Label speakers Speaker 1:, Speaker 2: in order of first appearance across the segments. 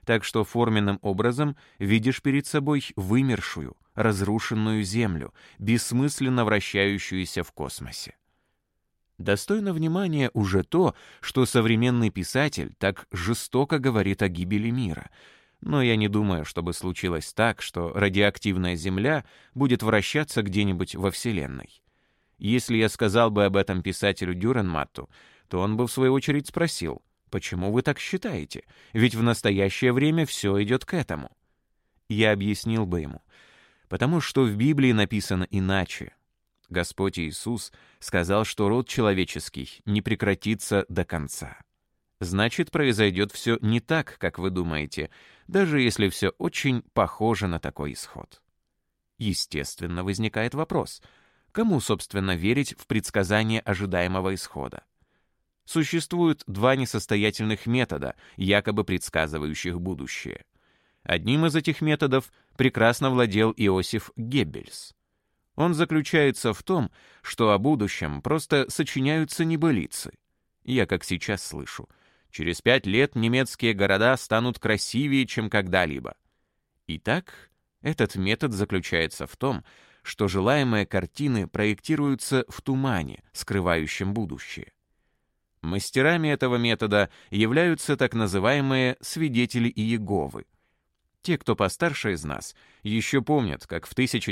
Speaker 1: так что форменным образом видишь перед собой вымершую, разрушенную Землю, бессмысленно вращающуюся в космосе. Достойно внимания уже то, что современный писатель так жестоко говорит о гибели мира. Но я не думаю, чтобы случилось так, что радиоактивная Земля будет вращаться где-нибудь во Вселенной. Если я сказал бы об этом писателю Дюрренматту, то он бы в свою очередь спросил: «Почему вы так считаете? Ведь в настоящее время все идет к этому». Я объяснил бы ему: потому что в Библии написано иначе. Господь Иисус сказал, что род человеческий не прекратится до конца. Значит, произойдет все не так, как вы думаете, даже если все очень похоже на такой исход. Естественно, возникает вопрос: кому, собственно, верить в предсказание ожидаемого исхода? Существует два несостоятельных метода, якобы предсказывающих будущее. Одним из этих методов прекрасно владел Иосиф Геббельс. Он заключается в том, что о будущем просто сочиняются небылицы. Я как сейчас слышу: через 5 лет немецкие города станут красивее, чем когда-либо. Итак, этот метод заключается в том, что желаемые картины проектируются в тумане, скрывающем будущее. Мастерами этого метода являются так называемые свидетели Иеговы. Те, кто постарше из нас, еще помнят, как в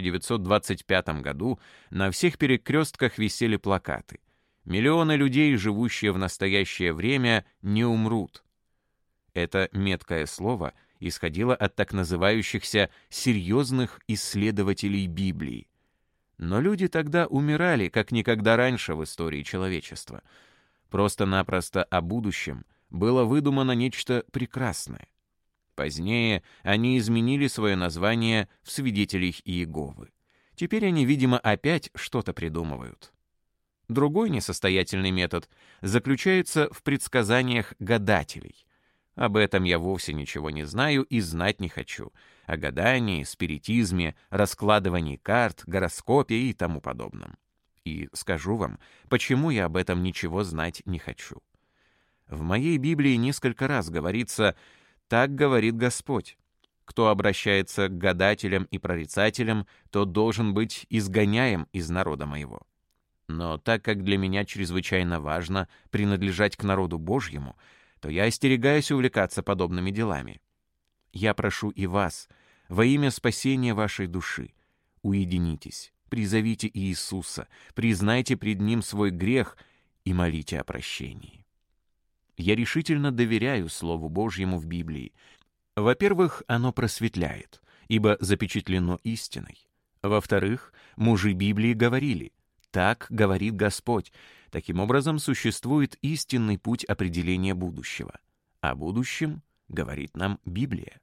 Speaker 1: 1925 году на всех перекрестках висели плакаты: «Миллионы людей, живущие в настоящее время, не умрут». Это меткое слово исходило от так называющихся серьезных исследователей Библии. Но люди тогда умирали, как никогда раньше в истории человечества. Просто-напросто о будущем было выдумано нечто прекрасное. Позднее они изменили свое название в «Свидетелей Иеговы». Теперь они, видимо, опять что-то придумывают. Другой несостоятельный метод заключается в предсказаниях гадателей. Об этом я вовсе ничего не знаю и знать не хочу. О гадании, спиритизме, раскладывании карт, гороскопе и тому подобном. И скажу вам, почему я об этом ничего знать не хочу. В моей Библии несколько раз говорится: «Так говорит Господь. Кто обращается к гадателям и прорицателям, тот должен быть изгоняем из народа моего». Но так как для меня чрезвычайно важно принадлежать к народу Божьему, то я остерегаюсь увлекаться подобными делами. Я прошу и вас, во имя спасения вашей души, уединитесь, призовите Иисуса, признайте пред Ним свой грех и молите о прощении. Я решительно доверяю Слову Божьему в Библии. Во-первых, оно просветляет, ибо запечатлено истиной. Во-вторых, мужи Библии говорили: «Так говорит Господь». Таким образом, существует истинный путь определения будущего. О будущем говорит нам Библия.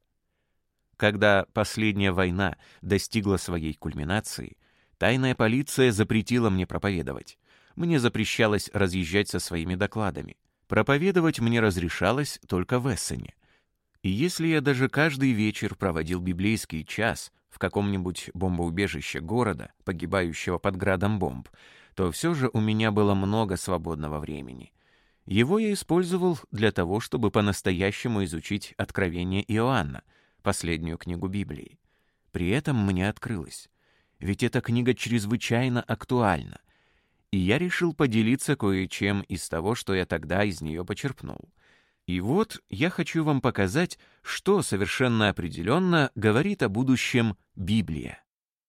Speaker 1: Когда последняя война достигла своей кульминации, тайная полиция запретила мне проповедовать. Мне запрещалось разъезжать со своими докладами. Проповедовать мне разрешалось только в Эссене. И если я даже каждый вечер проводил библейский час в каком-нибудь бомбоубежище города, погибающего под градом бомб, то все же у меня было много свободного времени. Его я использовал для того, чтобы по-настоящему изучить Откровение Иоанна, последнюю книгу Библии. При этом мне открылось: ведь эта книга чрезвычайно актуальна. И я решил поделиться кое-чем из того, что я тогда из нее почерпнул. И вот я хочу вам показать, что совершенно определенно говорит о будущем Библия.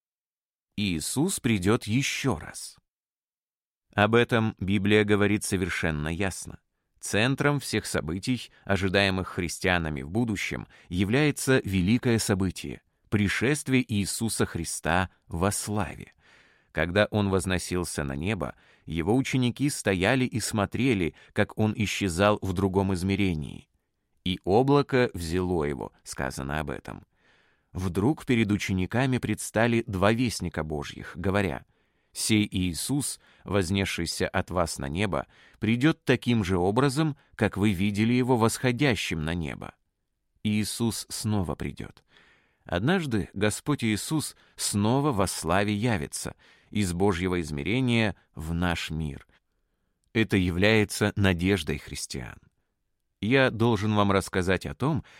Speaker 1: Иисус придет еще раз. Об этом Библия говорит совершенно ясно. Центром всех событий, ожидаемых христианами в будущем, является великое событие — пришествие Иисуса Христа во славе. Когда Он возносился на небо, Его ученики стояли и смотрели, как Он исчезал в другом измерении. «И облако взяло Его», сказано об этом. Вдруг перед учениками предстали два вестника Божьих, говоря: «Сей Иисус, вознесшийся от вас на небо, придет таким же образом, как вы видели Его восходящим на небо». Иисус снова придет. Однажды Господь Иисус снова во славе явится из Божьего измерения в наш мир. Это является надеждой христиан. Я должен вам рассказать о том,